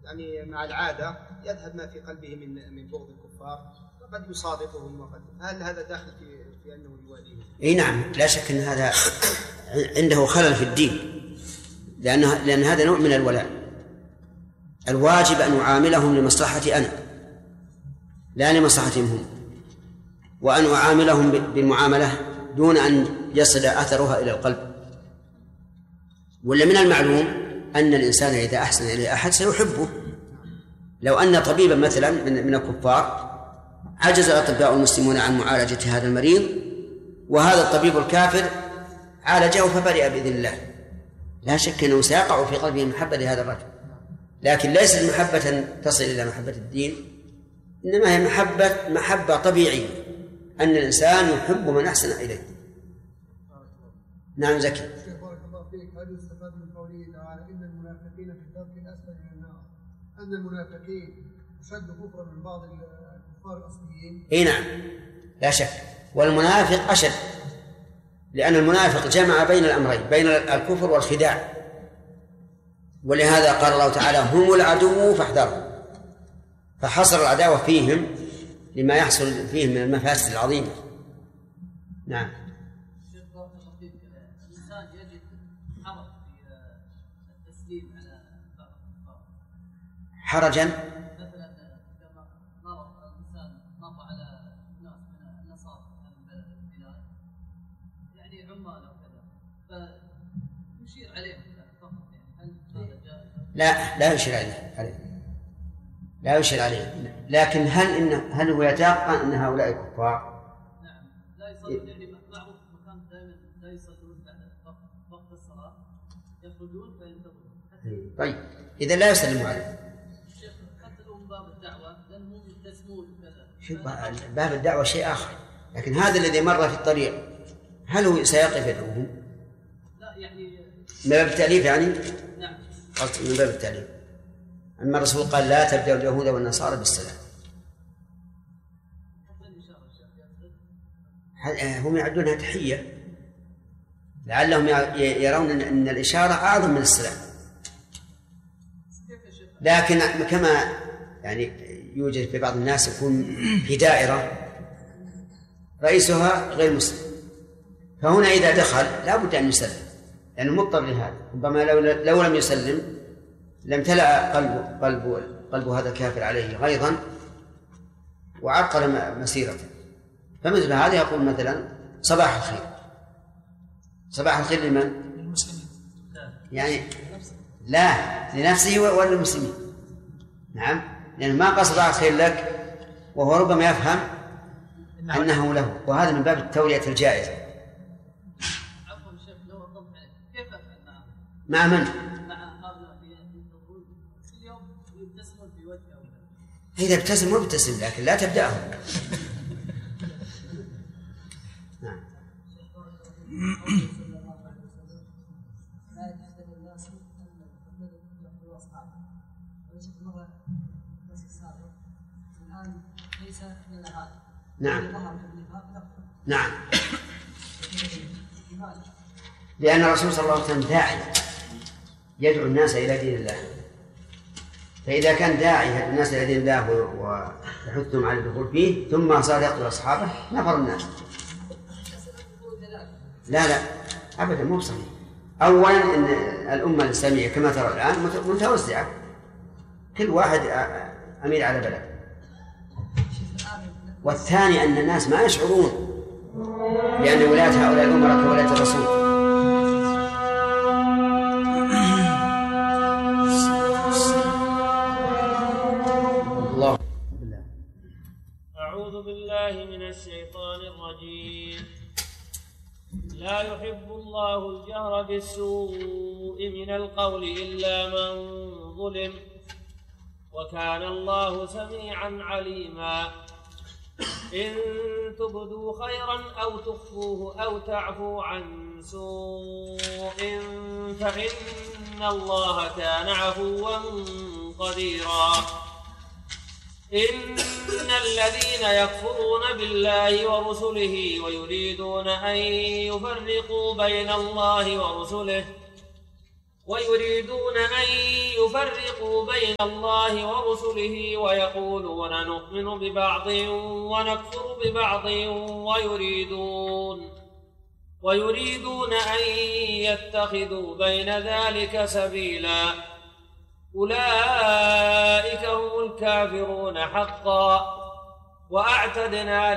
يعني مع العادة يذهب ما في قلبه من بغض الكفار، وقد يصادقهم، هل هذا داخل في أنه يواليهم؟ اي نعم، لا شك أن هذا عنده خلل في الدين، لأن هذا نوع من الولاء. الواجب أن أعاملهم لمصلحتي أنا لا لمصلحتهم هم، وأن أعاملهم بمعاملة دون أن يصل أثرها إلى القلب. ولا من المعلوم أن الإنسان إذا أحسن إلى أحد سيحبه. لو أن طبيبا مثلا من الكفار عجز الأطباء المسلمون عن معالجة هذا المريض، وهذا الطبيب الكافر عالجه فبرئ بإذن الله، لا شك أنه سيقع في قلبه محبة لهذا الرجل، لكن ليست محبة تصل إلى محبة الدين، إنما هي محبة طبيعية، أن الإنسان يحب من أحسن إليه. نعم زكي. بارك الله فيك. هل يستفاد من قوله تعالى إن المنافقين في الدرك الأسفل من النار أن المنافقين أشد كفرا من بعض الكفار الأصليين؟ إيه نعم لا شك، والمنافق أشد، لأن المنافق جمع بين الأمرين، بين الكفر والخداع، ولهذا قال الله تعالى هم العدو فاحذرهم، فحصر العداوة فيهم لما يحصل فيهم من المفاسد العظيمة. نعم. الإنسان يجد حرج في التسليم على بعض الكفار، حرجا مثلا كما مر الإنسان مر على ناس من النصارى في البلاد يعني عمال وكذا فيشير عليهم فقط، يعني هل هذا جائز؟ لا يشير عليه، لا يشير عليه، لكن هل هو يتيقن أن هؤلاء كفار؟ نعم، لا يصلون، يعني معروف مكان دائما لا يصلون بعد وقت الصلاة، يخرجون فينتظرون. طيب إذا لا يسلم عليه شيخ، حتى لو باب الدعوة لأنهم يلتزمون كذا. شوف باب الدعوة شيء آخر، لكن هذا الذي مر في الطريق هل هو سيقف يدعوهم؟ لا يعني من باب التأليف يعني؟ نعم. قلت من باب التأليف. أما الرسول قال لا تبدأ اليهود والنصارى بالسلام. هم يعدونها تحية، لعلهم يرون أن الإشارة أعظم من السلام، لكن كما يعني يوجد في بعض الناس يكون في دائرة رئيسها غير مسلم، فهنا إذا دخل لا بد أن يسلم، لأنه مضطر لهذا، ربما لو لم يسلم لم تلأ قلب هذا الكافر عليه غيظا وعرقل مسيرته. فمثل هذا يقول مثلا صباح الخير. صباح الخير لمن؟ للمسلمين يعني لا لنفسه وللمسلمين. نعم، لأنه ما قال صباح الخير لك وهو ربما يفهم أنه له، وهذا من باب التولية الجائزة. عفوا شيخ، لو أضبط عليك كيف أفعل مع من؟ إذا ابتسم وابتسم، لكن لا تبدأهم. نعم. نعم نعم، لأن الرسول صلى الله عليه وسلم داعي يدعو الناس إلى دين الله، فإذا كان داعي يدعو الناس إلى دين الله ويحثهم على الدخول فيه ثم صار يقتل أصحابه نفر الناس. لا أبدا مو صحيح. أولا إن الأمة الإسلامية كما ترى الآن متوزعة، كل واحد أمير على بلد. والثاني أن الناس ما يشعرون بأن ولاية هؤلاء الأمراء كولاية الرسول. أعوذ بالله من الشيطان الرجيم. لا يحب الله الجهر بالسوء من القول إلا من ظلم، وكان الله سميعا عليما. إن تبدوا خيرا أو تخفوه أو تعفو عن سوء فإن الله كان عفوا قديرا. إن الذين يكفرون بالله ورسله ويريدون أن يفرقوا بين الله ورسله ويريدون أن يفرقوا بين الله ورسله ويقولون نؤمن ببعض ونكفر ببعض ويريدون أن يتخذوا بين ذلك سبيلا أولئك هم الكافرون حقا وأعتدنا